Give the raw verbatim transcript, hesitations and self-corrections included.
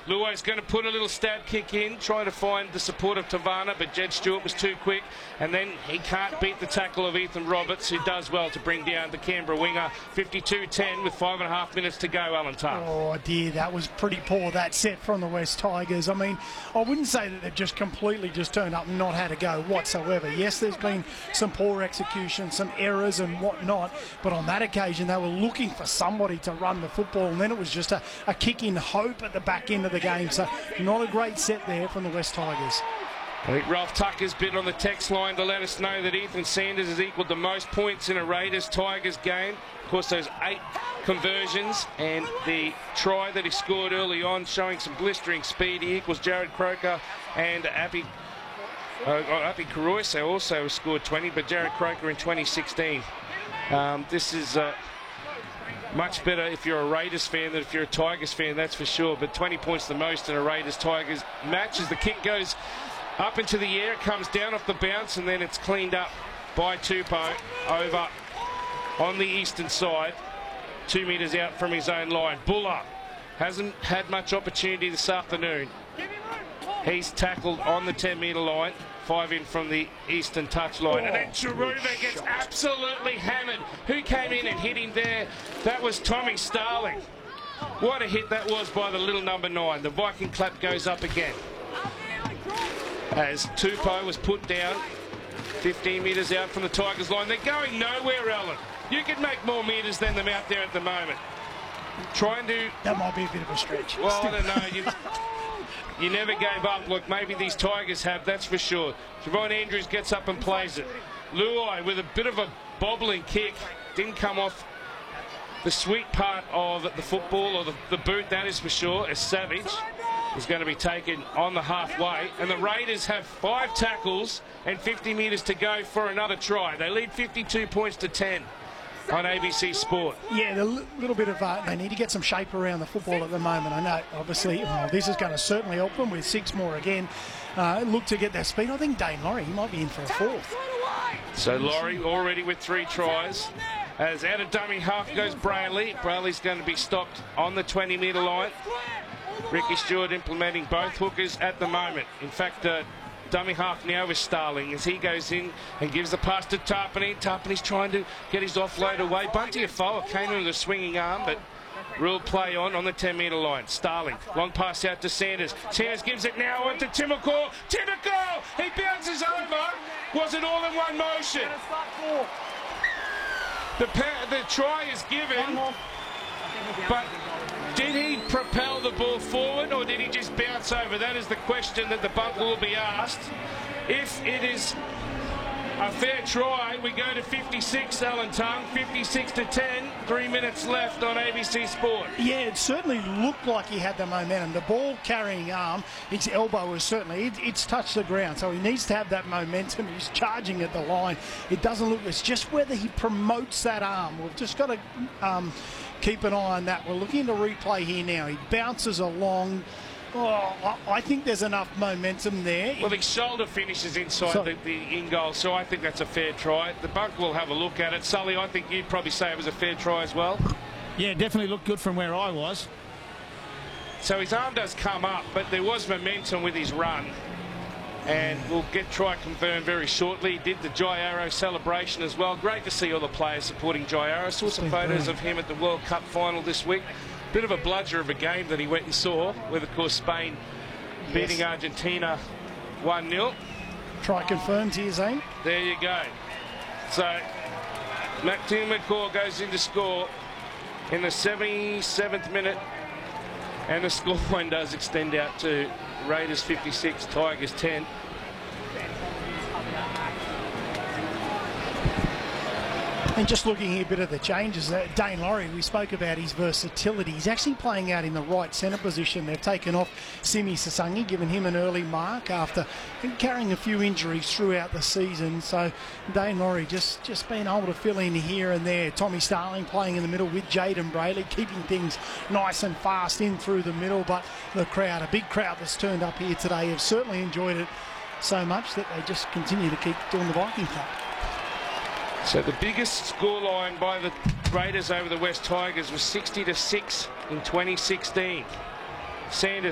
Luai's going to put a little stab kick in, trying to find the support of Tavana, but Jed Stewart was too quick, and then he can't beat the tackle of Ethan Roberts, who does well to bring down the Canberra winger. fifty-two ten with five and a half minutes to go, Alan Tuck. Oh dear, that was pretty poor, that set from the West Tigers. I mean, I wouldn't say that they've just completely just turned up and not had a go whatsoever. Yes, there's been some poor execution, some errors and whatnot, but on that occasion they were looking for somebody to run the football, and then it was just a, a kick in hope at the back end of the game. So not a great set there from the West Tigers. I think Ralph Tucker's been on the text line to let us know that Ethan Sanders has equalled the most points in a Raiders-Tigers game. Of course, those eight conversions and the try that he scored early on, showing some blistering speed. He equals Jared Croker and Api uh, Api Karoise also scored twenty, but Jared Croker in twenty sixteen. Um, this is uh, much better if you're a Raiders fan than if you're a Tigers fan, that's for sure. But twenty points the most in a Raiders-Tigers match as the kick goes up into the air, it comes down off the bounce, and then it's cleaned up by Tupou over on the eastern side, two metres out from his own line. Buller hasn't had much opportunity this afternoon. He's tackled on the ten metre line, five in from the eastern touch line. Oh, and then Chiruba gets absolutely hammered. Who came in and hit him there? That was Tommy Starling. What a hit that was by the little number nine. The Viking clap goes up again as Tupou was put down fifteen metres out from the Tigers line. They're going nowhere, Alan. You could make more metres than them out there at the moment. Trying to... That might be a bit of a stretch. Well, I don't know. You, you never gave up. Look, maybe these Tigers have, that's for sure. Javon Andrews gets up and plays it. Luai with a bit of a bobbling kick. Didn't come off the sweet part of the football, or the, the boot, that is for sure, as Savage is going to be taken on the halfway. And the Raiders have five tackles and fifty metres to go for another try. They lead fifty-two points to ten on A B C Sport. Yeah, a little bit of, uh, they need to get some shape around the football at the moment. I know, obviously, oh, this is going to certainly help them with six more again. Uh, look to get their speed. I think Dane Laurie, he might be in for a fourth. So Laurie already with three tries. As out of dummy half goes Brayley. Brayley's going to be stopped on the twenty metre line. Ricky Stewart implementing both hookers at the moment. In fact, uh, dummy half now is Starling as he goes in and gives the pass to Tarpany. Tarpany's trying to get his offload away. Bunty Afoa came in with a swinging arm, but ruled play on on the ten metre line. Starling, long pass out to Sanders. Sanders gives it now on to Timokor. Timokor! He bounces over. Was it all in one motion? The, the try is given, but did he propel the ball forward or did he just bounce over? That is the question that the bunker will be asked. If it is a fair try, we go to fifty-six, Alan Tongue, fifty-six to ten, three minutes left on A B C Sport. Yeah, it certainly looked like he had the momentum. The ball carrying arm, his elbow was certainly, it, it's touched the ground, so he needs to have that momentum. He's charging at the line. It doesn't look, it's just whether he promotes that arm. We've just got to um, keep an eye on that. We're looking at a replay here now. He bounces along. Oh, I think there's enough momentum there. Well, the shoulder finishes inside so, the, the in goal, so I think that's a fair try. The bunker will have a look at it. Sully, I think you'd probably say it was a fair try as well. Yeah, definitely looked good from where I was. So his arm does come up, but there was momentum with his run. And we'll get try confirmed very shortly. He did the Jai Arrow celebration as well. Great to see all the players supporting Jai Arrow. Saw some photos of him at the World Cup final this week. Bit of a bludger of a game that he went and saw, with, of course, Spain beating yes. Argentina one nil. Try confirmed here, Zane. There you go. So, Timokor goes in to score in the seventy-seventh minute, and the scoreline does extend out to Raiders fifty-six, Tigers ten. And just looking here a bit of the changes, uh, Dane Laurie, we spoke about his versatility. He's actually playing out in the right centre position. They've taken off Simi Sasangi, giving him an early mark after carrying a few injuries throughout the season. So Dane Laurie just, just being able to fill in here and there. Tommy Starling playing in the middle with Jaden Brayley, keeping things nice and fast in through the middle. But the crowd, a big crowd that's turned up here today, have certainly enjoyed it so much that they just continue to keep doing the Viking Club. So the biggest scoreline by the Raiders over the West Tigers was sixty to six in twenty sixteen. Sanders